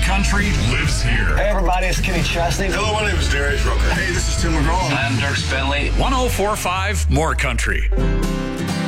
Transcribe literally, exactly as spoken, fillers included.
Country lives here. Hey, everybody, it's Kenny Chesney. Hello, my name is Darius Rucker. Hey, this is Tim McGraw. I'm Dirk Bentley. one oh four point five More Country.